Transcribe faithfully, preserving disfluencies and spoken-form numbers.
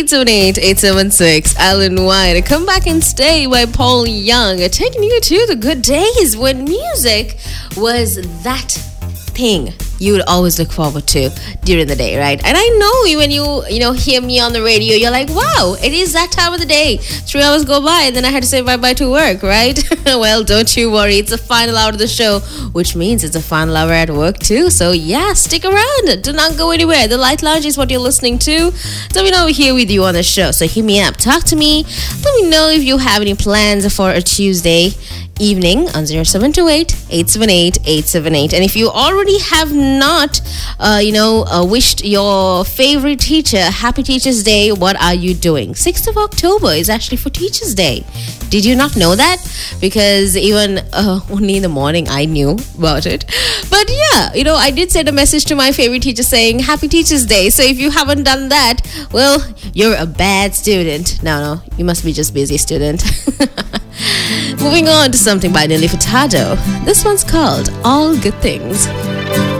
eight seven eight, eight seven six, Alan White. Come Back and Stay by Paul Young. Taking you to the good days when music was that thing you would always look forward to during the day, right? And I know when you, you know, hear me on the radio, you're like, wow, it is that time of the day. Three hours go by and then I had to say bye-bye to work, right? Well, don't you worry. It's the final hour of the show, which means it's the final hour at work too. So yeah, stick around. Do not go anywhere. The Light Lounge is what you're listening to. So we know we're here with you on the show. So hit me up. Talk to me. Let me know if you have any plans for a Tuesday evening on zero seven two eight, eight seven eight, eight seven eight. And if you already have not uh, you know uh, wished your favorite teacher happy Teachers Day, what are you doing? sixth of October is actually for Teachers Day. Did you not know that? Because even uh, only in the morning I knew about it. But yeah, you know, I did send a message to my favorite teacher saying happy Teachers Day. So if you haven't done that, well, you're a bad student. No, no, you must be just busy student. Moving on to something by Nelly Furtado. This one's called All Good Things.